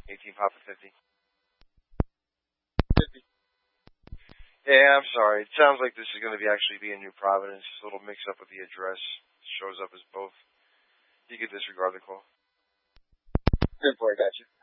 18 Papa 50. 50. Yeah, I'm sorry. It sounds like this is going to actually be in New Providence. A little mix-up with the address. Shows up as both. You could disregard the call. Good for it, gotcha.